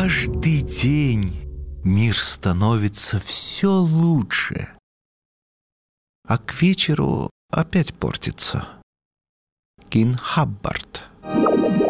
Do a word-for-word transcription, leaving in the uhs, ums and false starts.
каждый день мир становится все лучше, а к вечеру опять портится. Кин Хаббард.